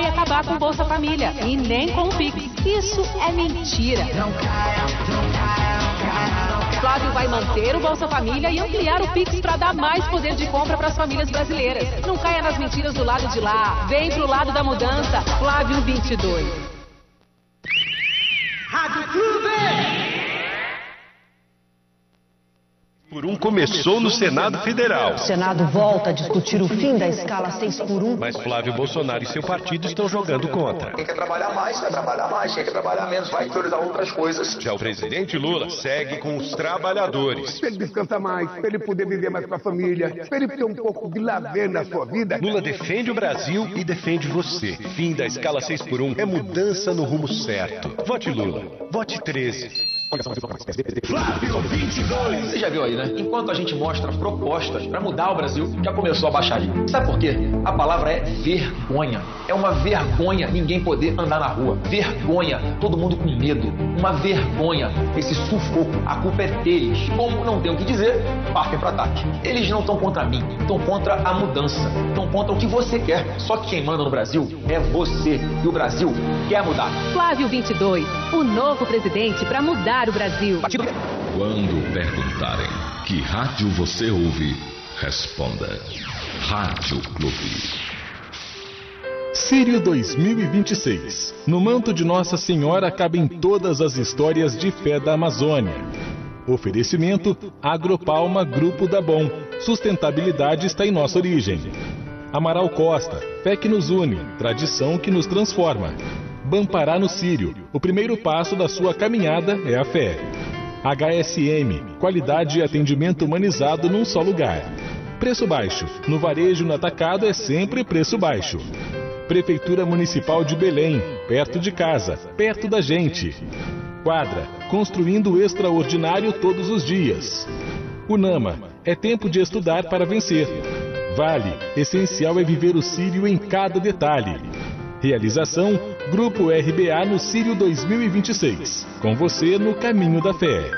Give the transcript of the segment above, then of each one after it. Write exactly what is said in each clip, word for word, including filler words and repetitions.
acabar com o Bolsa Família e nem com o Pix. Isso é mentira. Não caia, não caia, não caia. Flávio vai manter o Bolsa Família e ampliar o Pix para dar mais poder de compra para as famílias brasileiras. Não caia nas mentiras do lado de lá. Vem pro lado da mudança. Flávio vinte e dois. Rádio Clube! Por um começou no Senado Federal. O Senado volta a discutir o fim da escala seis por um. Mas Flávio Bolsonaro e seu partido estão jogando contra. Quem quer trabalhar mais, vai trabalhar mais. Quem quer trabalhar menos, vai priorizar outras coisas. Já o presidente Lula segue com os trabalhadores. Para ele descansar mais, para ele poder viver mais com a família, para ele ter um pouco de lazer na sua vida. Lula defende o Brasil e defende você. Fim da escala seis por um é mudança no rumo certo. Vote Lula. Vote treze. Flávio vinte e dois. Você já viu aí, né? Enquanto a gente mostra propostas para mudar o Brasil, já começou a baixaria. Sabe por quê? A palavra é vergonha. É uma vergonha ninguém poder andar na rua. Vergonha, todo mundo com medo. Uma vergonha, esse sufoco. A culpa é deles. Como não tem o que dizer, partem para ataque. Eles não estão contra mim, estão contra a mudança. Estão contra o que você quer. Só que quem manda no Brasil é você. E o Brasil quer mudar. Flávio vinte e dois, o novo presidente para mudar o Brasil. Quando perguntarem que rádio você ouve, responda: Rádio Clube. Sírio dois mil e vinte e seis. No manto de Nossa Senhora cabem todas as histórias de fé da Amazônia. Oferecimento Agropalma Grupo da Bom. Sustentabilidade está em nossa origem. Amaral Costa, fé que nos une, tradição que nos transforma. Bampará no Sírio, o primeiro passo da sua caminhada é a fé. H S M, qualidade e atendimento humanizado num só lugar. Preço baixo, no varejo no atacado é sempre preço baixo. Prefeitura Municipal de Belém, perto de casa, perto da gente. Quadra, construindo o extraordinário todos os dias. Unama, é tempo de estudar para vencer. Vale, essencial é viver o Sírio em cada detalhe. Realização, Grupo R B A no Sírio dois mil e vinte e seis. Com você no caminho da fé.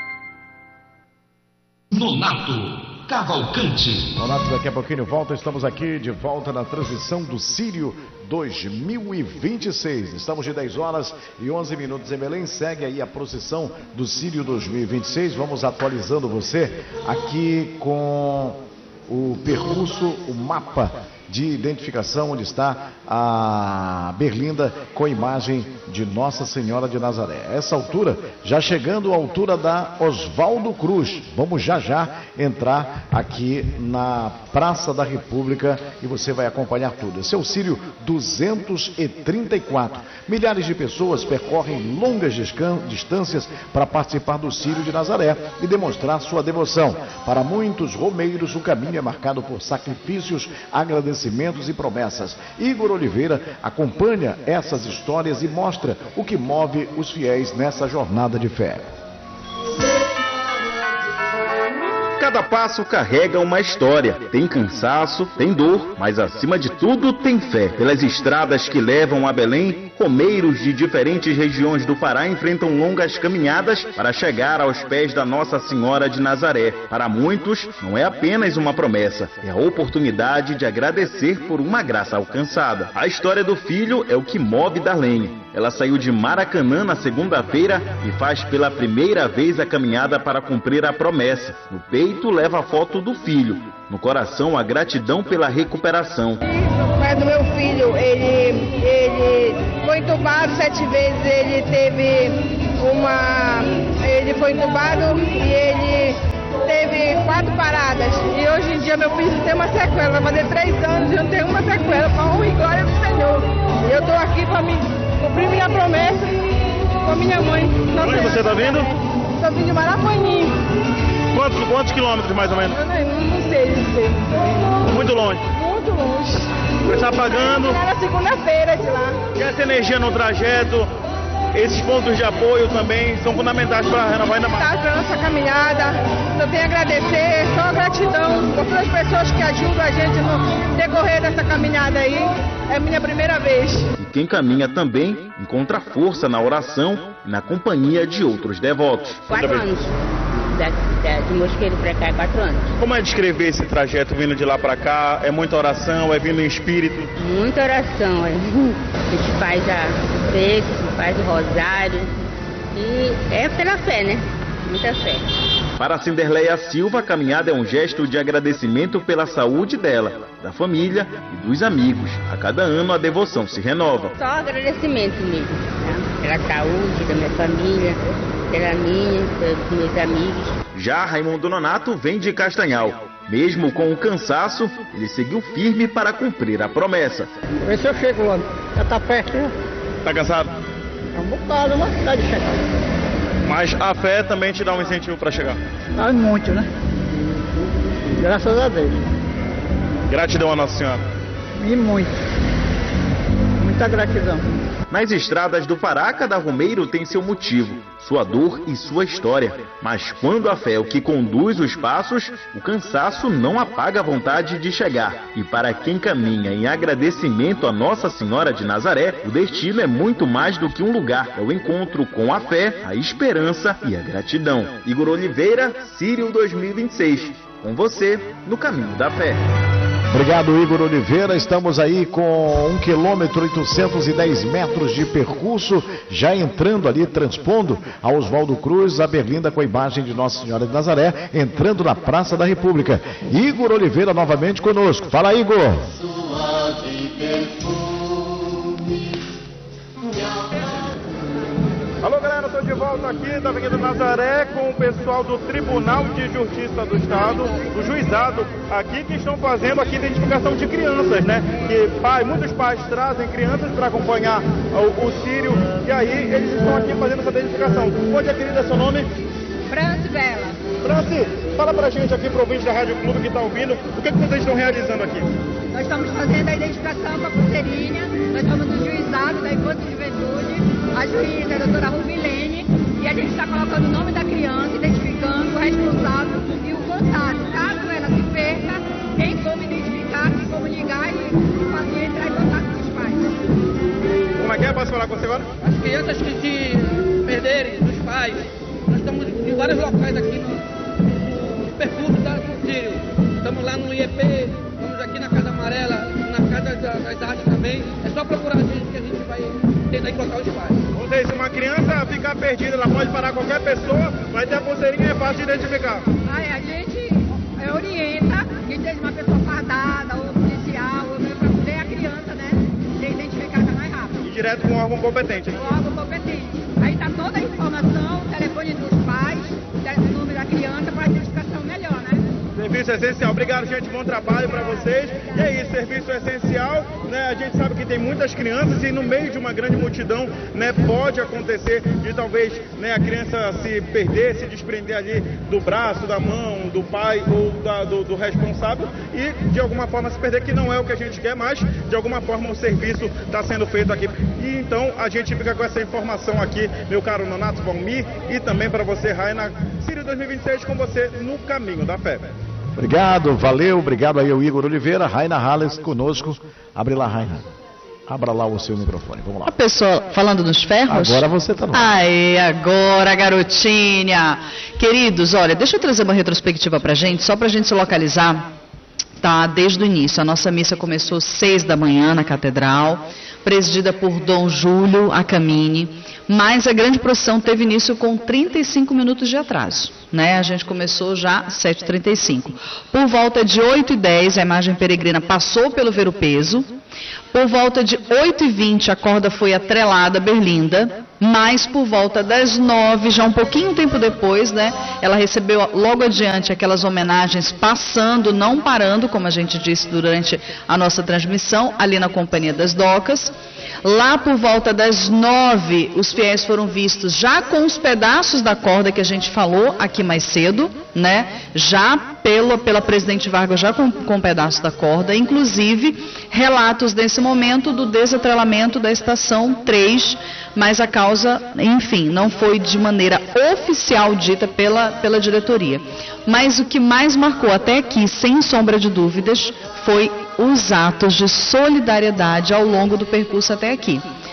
Nonato Cavalcante. Nonato, daqui a pouquinho volta. Estamos aqui de volta na transmissão do Sírio dois mil e vinte e seis. Estamos de dez horas e onze minutos em Belém. Segue aí a procissão do Sírio dois mil e vinte e seis. Vamos atualizando você aqui com o percurso, o mapa de identificação onde está a Berlinda com a imagem de Nossa Senhora de Nazaré. Essa altura, já chegando à altura da Oswaldo Cruz. Vamos já já entrar aqui na Praça da República e você vai acompanhar tudo. Esse é o Sírio duzentos e trinta e quatro. Milhares de pessoas percorrem longas distâncias para participar do Sírio de Nazaré e demonstrar sua devoção. Para muitos romeiros, o caminho é marcado por sacrifícios, agradecimentos e promessas. Igor Oliveira acompanha essas histórias e mostra o que move os fiéis nessa jornada de fé. Cada passo carrega uma história. Tem cansaço, tem dor, mas acima de tudo tem fé. Pelas estradas que levam a Belém, romeiros de diferentes regiões do Pará enfrentam longas caminhadas para chegar aos pés da Nossa Senhora de Nazaré. Para muitos, não é apenas uma promessa, é a oportunidade de agradecer por uma graça alcançada. A história do filho é o que move Darlene. Ela saiu de Maracanã na segunda-feira e faz pela primeira vez a caminhada para cumprir a promessa. No peito leva a foto do filho. No coração, a gratidão pela recuperação. O pai do meu filho, ele, ele foi entubado sete vezes, ele teve uma... Ele foi entubado e ele teve quatro paradas. E hoje em dia meu filho tem uma sequela, vai fazer três anos e não tem uma sequela, para honra e glória do Senhor. E eu estou aqui para me cumprir minha promessa com a minha mãe. Onde você está vindo? Estou vindo de Marapanim. Quantos, quantos quilômetros mais ou menos? Eu não, não sei dizer. Muito longe? Muito longe. Você está pagando? Era segunda-feira de lá. E essa energia no trajeto, esses pontos de apoio também são fundamentais para renovar ainda mais. Tá, para a nossa caminhada, eu tenho a agradecer, só gratidão por todas as pessoas que ajudam a gente no decorrer dessa caminhada aí. É minha primeira vez. E quem caminha também encontra força na oração e na companhia de outros devotos. Quatro anos. da, da, de Mosqueiro para cá, quatro anos. Como é descrever esse trajeto vindo de lá para cá? É muita oração, é vindo em espírito? Muita oração, é. A gente faz a texto, faz o rosário e é pela fé, né? Muita fé. Para Cinderleia Silva, a caminhada é um gesto de agradecimento pela saúde dela, da família e dos amigos. A cada ano a devoção se renova. Só agradecimento mesmo, tá? Pela saúde da minha família, pela minha, pelos meus amigos. Já Raimundo Nonato vem de Castanhal. Mesmo com o cansaço, ele seguiu firme para cumprir a promessa. Vê se eu chego lá, já tá perto, né? Tá cansado? É um bocado, mas dá de chegar. Mas a fé também te dá um incentivo para chegar? Ah, muito, né? Graças a Deus. Gratidão a Nossa Senhora. E muito. Muita gratidão. Nas estradas do Pará, cada romeiro tem seu motivo, sua dor e sua história. Mas quando a fé é o que conduz os passos, o cansaço não apaga a vontade de chegar. E para quem caminha em agradecimento a Nossa Senhora de Nazaré, o destino é muito mais do que um lugar. É o encontro com a fé, a esperança e a gratidão. Igor Oliveira, Sírio dois mil e vinte e seis. Com você, no caminho da fé. Obrigado, Igor Oliveira. Estamos aí com um quilômetro e oitocentos e dez metros de percurso, já entrando ali, transpondo a Oswaldo Cruz, a berlinda com a imagem de Nossa Senhora de Nazaré, entrando na Praça da República. Igor Oliveira novamente conosco. Fala, Igor. Alô, galera, eu tô de volta aqui da Avenida Nazaré com o pessoal do Tribunal de Justiça do Estado, do Juizado, aqui que estão fazendo aqui identificação de crianças, né? Que pai, muitos pais trazem crianças para acompanhar o, o Sírio e aí eles estão aqui fazendo essa identificação. Onde é, querida, seu nome? Franci Bela. Franci, fala pra gente aqui, pro ouvinte da Rádio Clube que tá ouvindo, o que, que vocês estão realizando aqui? Nós estamos fazendo a identificação com a pulseirinha, nós estamos no Juizado da Infância e Juventude, a juíza é a doutora Rubilene, e a gente está colocando o nome da criança, identificando o responsável e o contato. Caso ela se perca, tem como identificar, tem como ligar e o paciente entrar em contato com os pais. Como é que é? Posso falar com você agora? As crianças que se perderem dos pais, nós estamos em vários locais aqui no, no percurso do Sírio. Estamos lá no I E P, estamos aqui na Casa Amarela, na Casa das Artes também. É só procurar a gente que a gente vai tentar encontrar os pais. Ou seja, se uma criança ficar perdida, ela pode parar qualquer pessoa, vai ter a pulseirinha, é fácil de identificar. Ai, a gente orienta, que seja uma pessoa fardada, ou policial, ou para poder a criança, né, ser identificada mais rápido. E direto com o órgão competente. Com o órgão competente. Aí está toda a informação, o telefone dos pais, o número da criança, para a identificação melhor, né? Serviço essencial. Obrigado, gente. Bom trabalho para vocês. E é isso, serviço essencial, né? A gente sabe que tem muitas crianças e no meio de uma grande multidão, né, pode acontecer de talvez, né, a criança se perder, se desprender ali do braço, da mão, do pai ou da, do, do responsável e de alguma forma se perder, que não é o que a gente quer, mas de alguma forma o serviço está sendo feito aqui. E então a gente fica com essa informação aqui, meu caro Nonato Valmir, e também para você, Raina, Sírio dois mil e vinte e seis, com você no caminho da fé. Obrigado, valeu, obrigado aí ao Igor Oliveira, Raina Halles conosco. Abre lá, Raina. Abra lá o seu microfone, vamos lá. A pessoa falando nos ferros? Agora você está no ar. Aí, agora, garotinha. Queridos, olha, deixa eu trazer uma retrospectiva pra gente, só pra gente se localizar, tá? Desde o início. A nossa missa começou às seis da manhã na Catedral, presidida por Dom Júlio Acamini, mas a grande procissão teve início com trinta e cinco minutos de atraso, né? A gente começou já às sete e trinta e cinco. Por volta de oito e dez, a imagem peregrina passou pelo Ver-o-Peso. Por volta de oito e vinte, a corda foi atrelada à berlinda, mas por volta das nove, já um pouquinho tempo depois, né, ela recebeu logo adiante aquelas homenagens passando, não parando, como a gente disse durante a nossa transmissão, ali na Companhia das Docas. Lá por volta das nove, os fiéis foram vistos já com os pedaços da corda que a gente falou aqui mais cedo, né? Já pela, pela Presidente Vargas, já com, com um pedaço da corda, inclusive relatos nesse momento do desatrelamento da estação três, mas a causa, enfim, não foi de maneira oficial dita pela, pela diretoria. Mas o que mais marcou até aqui, sem sombra de dúvidas, foi os atos de solidariedade ao longo do percurso até aqui.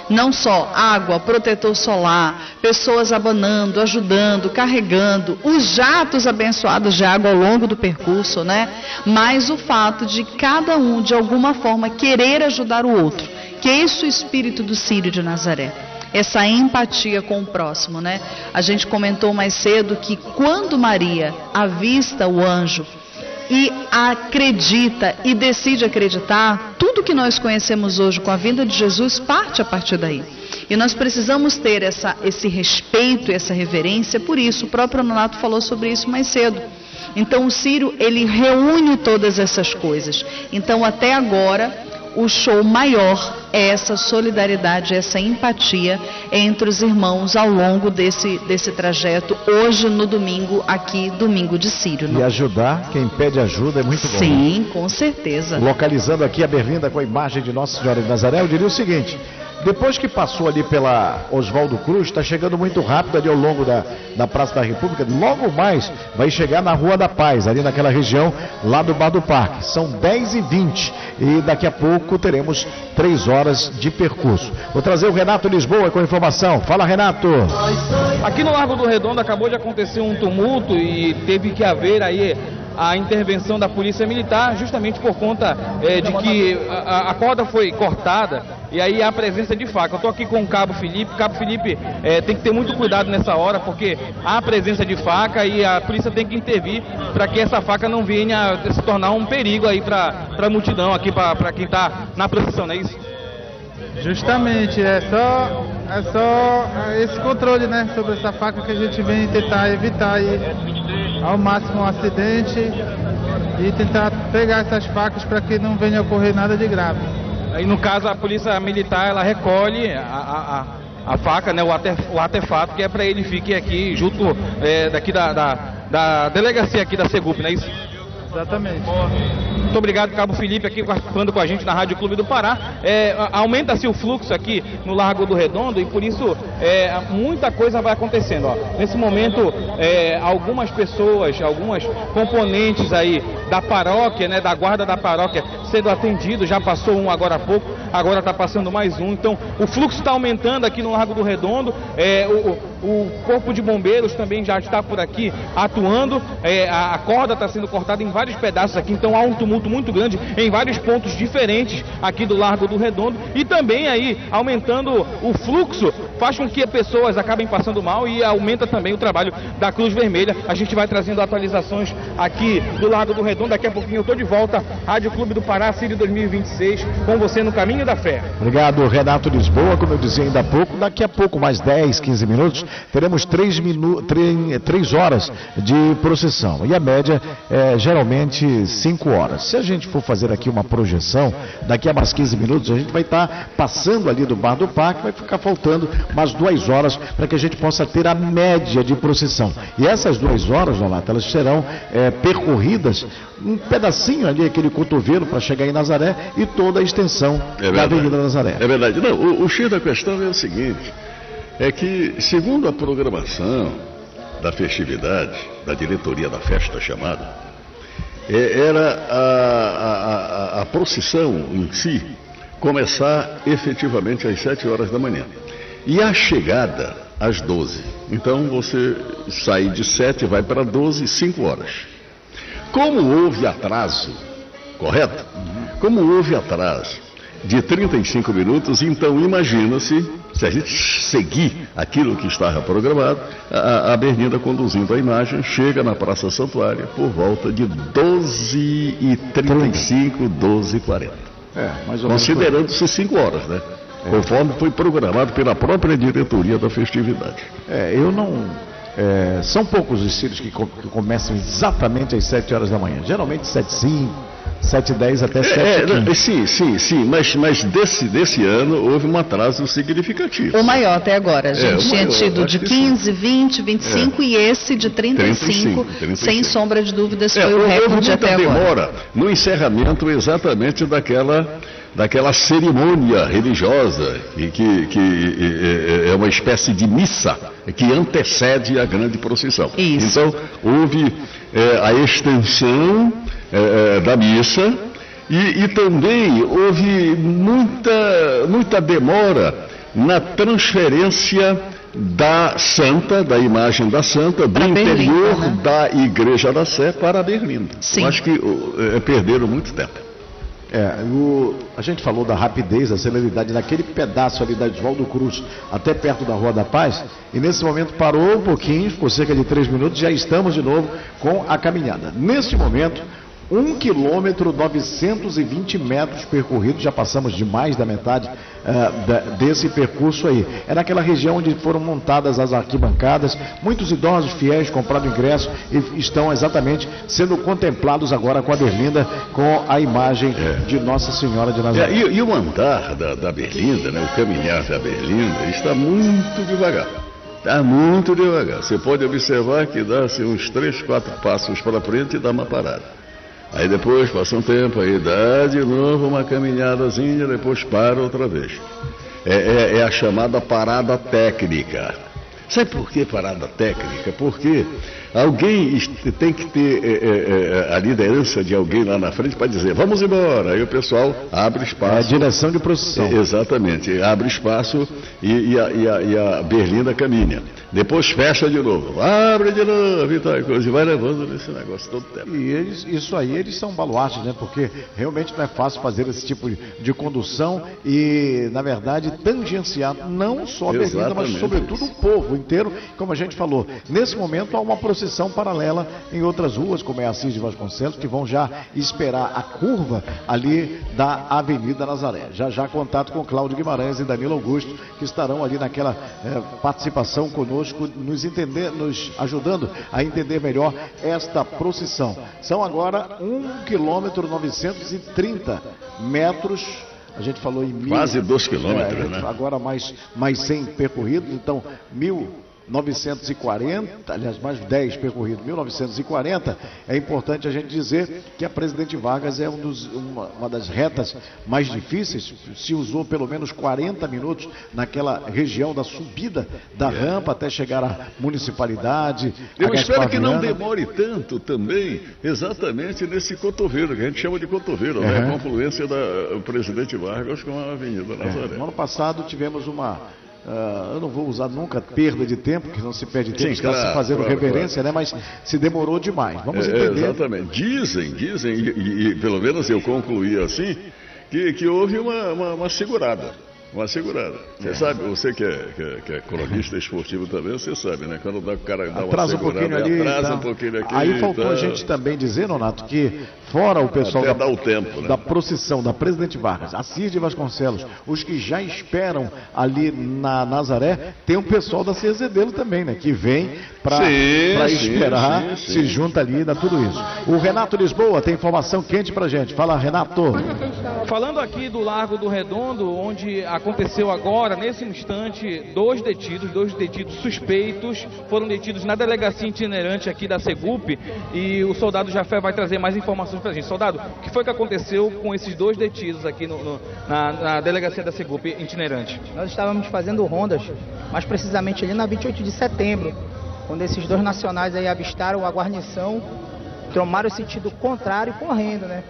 Não só água, protetor solar, pessoas abanando, ajudando, carregando, os jatos abençoados de água ao longo do percurso, né? Mas o fato de cada um, de alguma forma, querer ajudar o outro. Que é esse o espírito do Círio de Nazaré. Essa empatia com o próximo, né? A gente comentou mais cedo que quando Maria avista o anjo e acredita e decide acreditar, tudo que nós conhecemos hoje com a vinda de Jesus parte a partir daí. E nós precisamos ter essa, esse respeito e essa reverência, por isso o próprio Nonato falou sobre isso mais cedo. Então o Círio, ele reúne todas essas coisas. Então até agora o show maior é essa solidariedade, essa empatia entre os irmãos ao longo desse, desse trajeto, hoje no domingo, aqui, domingo de Círio. E ajudar, quem pede ajuda é muito bom. Sim, né? Com certeza. Localizando aqui a berlinda com a imagem de Nossa Senhora de Nazaré, eu diria o seguinte: depois que passou ali pela Oswaldo Cruz, está chegando muito rápido ali ao longo da, da Praça da República, logo mais vai chegar na Rua da Paz, ali naquela região lá do Bar do Parque. São dez e vinte e daqui a pouco teremos três horas de percurso. Vou trazer o Renato Lisboa com a informação. Fala, Renato. Aqui no Largo do Redondo acabou de acontecer um tumulto e teve que haver aí a intervenção da Polícia Militar, justamente por conta é, de que a, a corda foi cortada e aí há a presença de faca. Eu estou aqui com o Cabo Felipe. Cabo Felipe é, tem que ter muito cuidado nessa hora, porque há a presença de faca e a polícia tem que intervir para que essa faca não venha se tornar um perigo aí para a multidão, aqui para quem está na procissão, não é isso? Justamente, é só, é só esse controle, né, sobre essa faca que a gente vem tentar evitar aí, ao máximo um acidente e tentar pegar essas facas para que não venha ocorrer nada de grave. Aí no caso a polícia militar ela recolhe a, a, a, a faca, né, o, arte, o artefato, que é para ele fique aqui junto é, daqui da, da, da delegacia aqui da Segup, não é isso? Exatamente. Muito obrigado, Cabo Felipe, aqui participando com a gente na Rádio Clube do Pará. É, aumenta-se o fluxo aqui no Largo do Redondo e por isso é, muita coisa vai acontecendo. Ó. Nesse momento, é, algumas pessoas, algumas componentes aí da paróquia, né, da guarda da paróquia, sendo atendidos. Já passou um agora há pouco, agora está passando mais um. Então, o fluxo está aumentando aqui no Largo do Redondo. É, o, o Corpo de Bombeiros também já está por aqui atuando. É, a, a corda está sendo cortada em vários pedaços aqui, então há um tumulto muito grande em vários pontos diferentes aqui do Largo do Redondo e também aí aumentando o fluxo faz com que pessoas acabem passando mal e aumenta também o trabalho da Cruz Vermelha. A gente vai trazendo atualizações aqui do Largo do Redondo. Daqui a pouquinho eu estou de volta. Rádio Clube do Pará, Círio dois mil e vinte e seis, com você no caminho da fé. Obrigado, Renato Lisboa. Como eu dizia ainda há pouco, daqui a pouco, mais dez, quinze minutos, teremos três horas de procissão. E a média é geralmente cinco horas. Se a gente for fazer aqui uma projeção, daqui a mais quinze minutos, a gente vai estar passando ali do Bar do Parque, vai ficar faltando umas duas horas para que a gente possa ter a média de procissão. E essas duas horas, Donato, elas serão é, percorridas um pedacinho ali, aquele cotovelo para chegar em Nazaré e toda a extensão é da Avenida Nazaré. É verdade. Não, o, o X da questão é o seguinte, é que segundo a programação da festividade, da diretoria da festa chamada, era a, a, a, a procissão em si começar efetivamente às sete horas da manhã e a chegada às doze. Então você sai de sete e vai para doze, cinco horas. Como houve atraso, correto? Como houve atraso de trinta e cinco minutos, então imagina-se, se a gente seguir aquilo que estava programado, a, a berlinda conduzindo a imagem chega na Praça Santuária por volta de doze e trinta e cinco, doze e quarenta. É, mais ou menos. Considerando-se cinco horas, né? É. Conforme foi programado pela própria diretoria da festividade. É, eu não... É, são poucos os círios que, co que começam exatamente às sete horas da manhã. Geralmente sete e cinco, sete e dez até sete e quinze. É, sim, sim, sim, mas, mas desse, desse ano houve um atraso significativo. O maior até agora. A gente é, tinha maior, tido de quinze, vinte, vinte e cinco é. e esse de trinta e cinco, trinta e cinco, trinta e cinco. Sem sombra de dúvidas, é, foi o recorde até agora. Houve muita demora no encerramento exatamente daquela... daquela cerimônia religiosa que, que, que é uma espécie de missa que antecede a grande procissão. Isso. Então, houve é, a extensão é, da missa e, e também houve muita, muita demora na transferência da Santa, da imagem da Santa, do interior né? da Igreja da Sé para Berlinda. Sim. Eu acho que é, perderam muito tempo. É, o, a gente falou da rapidez, da celeridade naquele pedaço ali da Oswaldo Cruz até perto da Rua da Paz, e nesse momento parou um pouquinho, ficou cerca de três minutos, já estamos de novo com a caminhada. Neste momento, um quilômetro novecentos e vinte metros percorridos, já passamos de mais da metade uh, da, desse percurso aí. É naquela região onde foram montadas as arquibancadas, muitos idosos fiéis compraram ingresso e estão exatamente sendo contemplados agora com a Berlinda, com a imagem é. de Nossa Senhora de Nazaré. É, e, e o andar da, da Berlinda, né, o caminhar da Berlinda, está muito devagar. Está muito devagar. Você pode observar que dá assim, uns três, quatro passos para frente e dá uma parada. Aí depois passa um tempo, aí dá de novo uma caminhadazinha, depois para outra vez. É, é, é a chamada parada técnica. Sabe por que parada técnica? Porque alguém tem que ter é, é, a liderança de alguém lá na frente para dizer, vamos embora. Aí o pessoal abre espaço. É a direção de procissão. É, exatamente, abre espaço e, e, a, e, a, e a Berlinda caminha. Depois fecha de novo, abre de novo e tal, e vai levando nesse negócio todo tempo. E eles, isso aí, eles são baluartes, né? Porque realmente não é fácil fazer esse tipo de, de condução e, na verdade, tangenciar não só a Berlinda, mas sobretudo o povo inteiro, como a gente falou. Nesse momento há uma procissão paralela em outras ruas, como é a Assis de Vasconcelos, que vão já esperar a curva ali da Avenida Nazaré. Já já contato com Cláudio Guimarães e Danilo Augusto, que estarão ali naquela é, participação conosco, nos, entender, nos ajudando a entender melhor esta procissão. São agora um quilômetro novecentos e trinta metros, a gente falou em mil. Quase dois quilômetros, é, né? Agora mais, mais cem percorridos, então mil novecentos e quarenta, aliás, mais dez percorridos, mil novecentos e quarenta, é importante a gente dizer que a Presidente Vargas é um dos, uma, uma das retas mais difíceis, se usou pelo menos quarenta minutos naquela região da subida da é. rampa até chegar à municipalidade. Eu espero que não demore tanto também, exatamente nesse cotovelo, que a gente chama de cotovelo, uhum. né? A confluência da Presidente Vargas com a Avenida Nazaré. É. No ano passado tivemos uma... Uh, eu não vou usar nunca perda de tempo, que não se perde tempo, Sim, está claro, se fazendo claro, reverência, claro. né? Mas se demorou demais. Vamos é, entender. Exatamente. Dizem, dizem, e, e, e pelo menos eu concluí assim, que, que houve uma, uma, uma segurada. Uma segurada. Você é. sabe, você que é, que, é, que é cronista esportivo também, você sabe, né? Quando o cara dá atrasa uma segurada, um pouquinho ali, atrasa tá. um pouquinho aqui. Aí faltou tá. a gente também dizer, Nonato, que fora o pessoal Até da, dá o tempo, né? da procissão da Presidente Vargas, Assis de Vasconcelos, os que já esperam ali na Nazaré, tem o pessoal da C Z Delo também, né? Que vem para esperar, sim, sim, sim. se junta ali e dá tudo isso. O Renato Lisboa tem informação quente pra gente. Fala, Renato. Falando aqui do Largo do Redondo, onde aconteceu agora, nesse instante, dois detidos, dois detidos suspeitos, foram detidos na delegacia itinerante aqui da Segup, e o soldado Jafé vai trazer mais informações pra gente. Soldado, o que foi que aconteceu com esses dois detidos aqui no, no, na, na delegacia da Segup itinerante? Nós estávamos fazendo rondas, mais precisamente ali na vinte e oito de setembro, quando esses dois nacionais aí avistaram a guarnição, tomaram o sentido contrário correndo, né?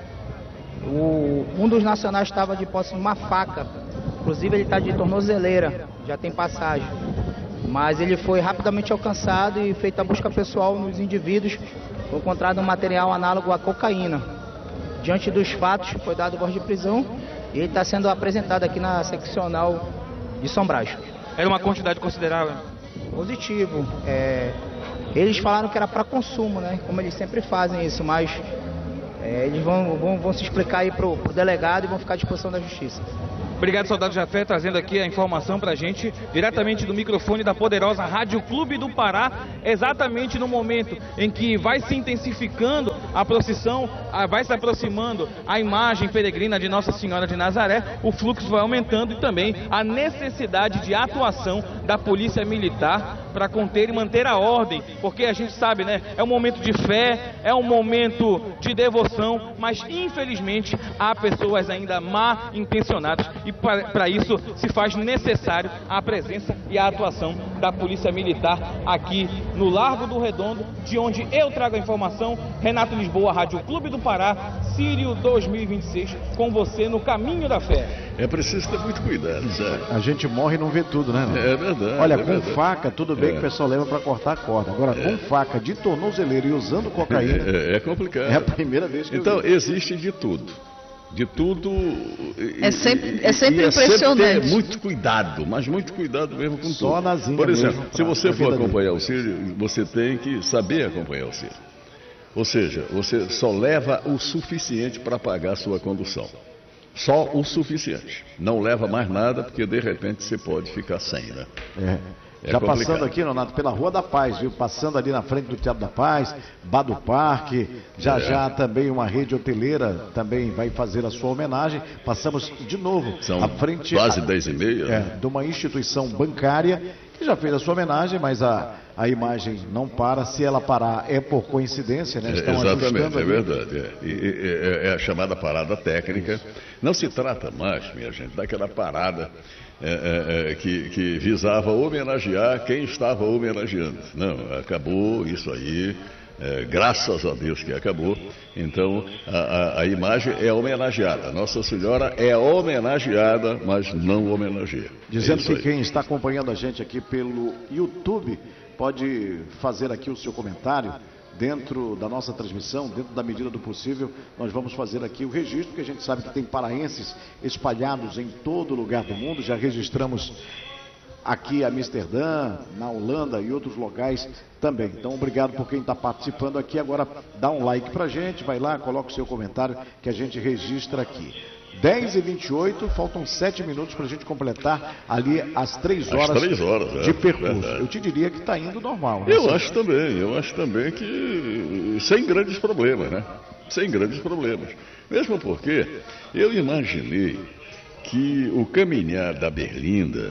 O, um dos nacionais estava de posse de uma faca, inclusive ele está de tornozeleira, já tem passagem. Mas ele foi rapidamente alcançado e feita a busca pessoal nos indivíduos, foi encontrado um material análogo à cocaína. Diante dos fatos, foi dado voz de prisão e ele está sendo apresentado aqui na seccional de São Brás. Era uma quantidade considerável? Positivo. É, eles falaram que era para consumo, né? Como eles sempre fazem isso, mas é, eles vão, vão, vão se explicar aí pro, pro delegado e vão ficar à disposição da justiça. Obrigado, soldado Jafé, trazendo aqui a informação pra gente, diretamente do microfone da poderosa Rádio Clube do Pará, exatamente no momento em que vai se intensificando a procissão, vai se aproximando a imagem peregrina de Nossa Senhora de Nazaré, o fluxo vai aumentando e também a necessidade de atuação da Polícia Militar para conter e manter a ordem, porque a gente sabe, né, é um momento de fé, é um momento de devoção, mas infelizmente há pessoas ainda mal intencionadas e para isso se faz necessário a presença e a atuação da da Polícia Militar aqui no Largo do Redondo, de onde eu trago a informação. Renato Lisboa, Rádio Clube do Pará, Sírio dois mil e vinte e seis, com você no caminho da fé. É preciso ter muito cuidado, Zé. A gente morre e não vê tudo, né? Não? É verdade. Olha, é com verdade. faca, tudo bem é. que o pessoal leva para cortar a corda. Agora, É. com faca de tornozeleira e usando cocaína... É, é complicado. É a primeira vez que Então, eu vi. existe de tudo. De tudo. É sempre, é sempre e impressionante. É sempre ter muito cuidado, mas muito cuidado mesmo com Só tudo. nazinha Por exemplo, mesmo se pra- você pra for vida acompanhar o Sírio, você tem que saber acompanhar o Sírio. Ou seja, você só leva o suficiente para pagar a sua condução. Só o suficiente. Não leva mais nada, porque de repente você pode ficar sem, né? É. É Já complicado. passando aqui, Leonardo, pela Rua da Paz, viu? Passando ali na frente do Teatro da Paz, Bar do Parque, já É. já também uma rede hoteleira também vai fazer a sua homenagem. Passamos de novo São à frente quase a- dez e meia. é, né? de uma instituição bancária que já fez a sua homenagem, mas a, a imagem não para. Se ela parar é por coincidência, né? É, Estão exatamente, ajustando é ali. verdade. É. E- e- é- é a chamada parada técnica. Não se trata mais, minha gente, daquela parada é, é, é, que, que visava homenagear quem estava homenageando. Não, acabou isso aí. É, graças a Deus que acabou. Então, a, a- a imagem é homenageada. Nossa Senhora é homenageada, mas não homenageia. Dizendo É isso que aí. quem está acompanhando a gente aqui pelo YouTube pode fazer aqui o seu comentário dentro da nossa transmissão, dentro da medida do possível. Nós vamos fazer aqui o registro, porque a gente sabe que tem paraenses espalhados em todo lugar do mundo. Já registramos aqui em Amsterdã, na Holanda e outros locais também. Então, obrigado por quem está participando aqui. Agora, dá um like pra gente, vai lá, coloca o seu comentário que a gente registra aqui. dez e vinte e oito, faltam sete minutos para a gente completar ali as três Às horas, três horas, é, de percurso. verdade. Eu te diria que está indo normal. Né? Eu acho também, eu acho também que sem grandes problemas, né? Sem grandes problemas. Mesmo porque eu imaginei que o caminhar da Berlinda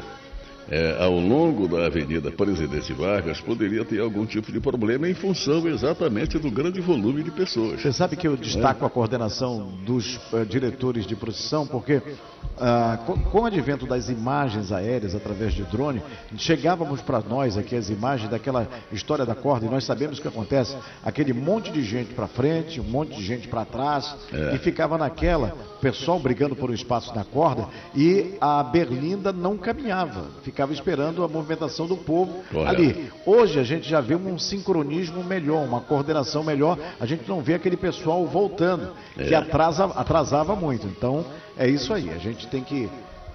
é, ao longo da Avenida Presidente Vargas poderia ter algum tipo de problema em função exatamente do grande volume de pessoas. Você sabe que eu destaco a coordenação dos uh, diretores de procissão, porque uh, com, com o advento das imagens aéreas através de drone, chegávamos para nós aqui as imagens daquela história da corda, e nós sabemos o que acontece, aquele monte de gente para frente, um monte de gente para trás, É. e ficava naquela, o pessoal brigando por um espaço na corda, e a Berlinda não caminhava, ficava esperando a movimentação do povo Correto. ali. Hoje a gente já vê um sincronismo melhor, uma coordenação melhor, a gente não vê aquele pessoal voltando, que É. atrasa, atrasava muito. Então, é isso aí, a gente tem que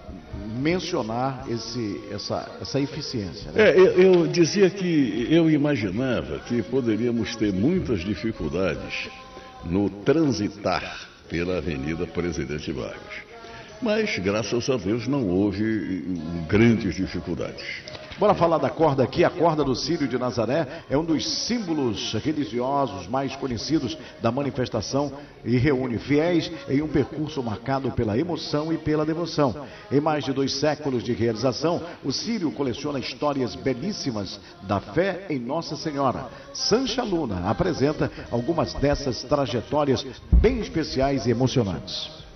mencionar esse, essa, essa eficiência. Né? É, eu, eu dizia que eu imaginava que poderíamos ter muitas dificuldades no transitar pela Avenida Presidente Vargas. Mas, graças a Deus, não houve eh, grandes dificuldades. Bora falar da corda aqui. A corda do Círio de Nazaré é um dos símbolos religiosos mais conhecidos da manifestação e reúne fiéis em um percurso marcado pela emoção e pela devoção. Em mais de dois séculos de realização, o Círio coleciona histórias belíssimas da fé em Nossa Senhora. Sancha Luna apresenta algumas dessas trajetórias bem especiais e emocionantes.